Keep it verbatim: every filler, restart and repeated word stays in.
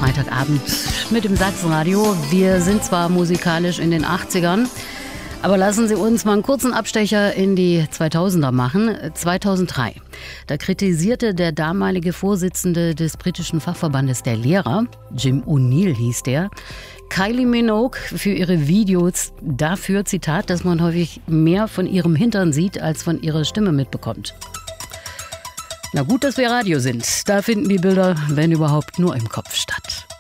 Freitagabend mit dem Sachsenradio. Wir sind zwar musikalisch in den achtzigern, aber lassen Sie uns mal einen kurzen Abstecher in die zweitausender machen. zweitausenddrei. Da kritisierte der damalige Vorsitzende des britischen Fachverbandes der Lehrer, Jim O'Neill hieß der, Kylie Minogue für ihre Videos dafür, Zitat, dass man häufig mehr von ihrem Hintern sieht, als von ihrer Stimme mitbekommt. Na gut, dass wir Radio sind. Da finden die Bilder, wenn überhaupt, nur im Kopf statt.